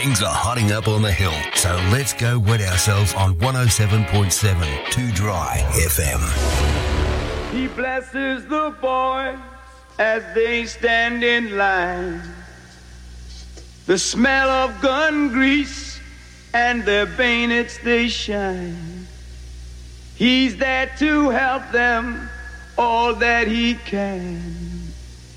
Things are hotting up on the hill, so let's go wet ourselves on 107.7 Too Dry FM. He blesses the boys as they stand in line. The smell of gun grease and their bayonets they shine. He's there to help them all that he can.